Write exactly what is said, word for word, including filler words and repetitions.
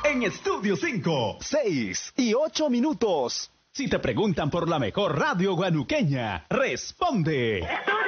en Estudio cinco, seis y ocho minutos. Si te preguntan por la mejor radio guanuqueña, responde.